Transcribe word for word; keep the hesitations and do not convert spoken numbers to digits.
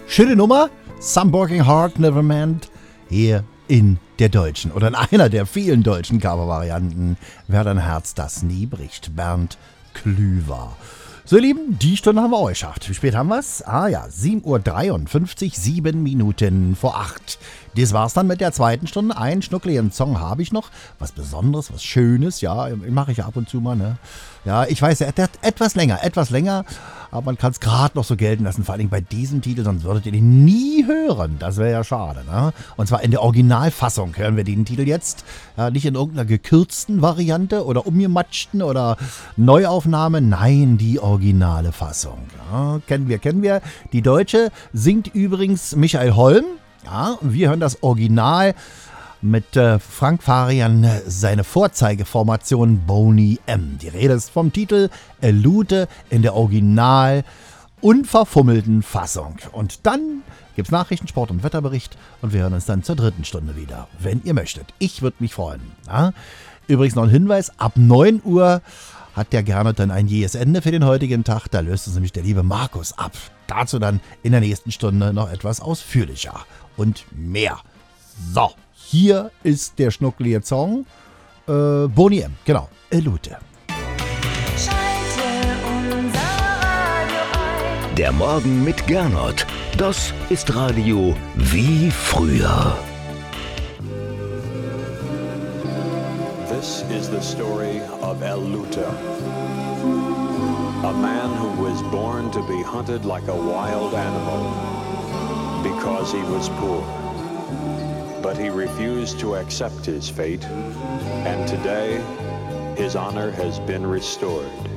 Schöne Nummer, Some Working Hard Never Meant, hier in der deutschen oder in einer der vielen deutschen Covervarianten. Wer dein Herz das nie bricht, Bernd Klüver. So ihr Lieben, die Stunde haben wir auch geschafft. Wie spät haben wir es? Ah ja, sieben Uhr dreiundfünfzig, sieben Minuten vor acht. Das war's dann mit der zweiten Stunde. Einen schnuckligen Song habe ich noch. Was Besonderes, was Schönes. Ja, mache ich ab und zu mal, ne? Ja, ich weiß, er hat etwas länger, etwas länger. Aber man kann es gerade noch so gelten lassen. Vor allem bei diesem Titel, sonst würdet ihr den nie hören. Das wäre ja schade, ne? Und zwar in der Originalfassung hören wir den Titel jetzt. Ja, nicht in irgendeiner gekürzten Variante oder umgematschten oder Neuaufnahme. Nein, die originale Fassung. Ja, kennen wir, kennen wir. Die deutsche singt übrigens Michael Holm. Ja, wir hören das Original mit äh, Frank Farian, seine Vorzeigeformation Boney M. Die Rede ist vom Titel Elude in der original unverfummelten Fassung. Und dann gibt's Nachrichten, Sport und Wetterbericht und wir hören uns dann zur dritten Stunde wieder, wenn ihr möchtet. Ich würde mich freuen. Ja? Übrigens noch ein Hinweis, ab neun Uhr hat der Gernot dann ein jähes Ende für den heutigen Tag. Da löst uns nämlich der liebe Markus ab. Dazu dann in der nächsten Stunde noch etwas ausführlicher und mehr. So, hier ist der schnucklige Song. Äh, Boney M, genau, Elude. Der Morgen mit Gernot. Das ist Radio wie früher. This is the story of Elude, a man who was born to be hunted like a wild animal because he was poor. But he refused to accept his fate, and today his honor has been restored.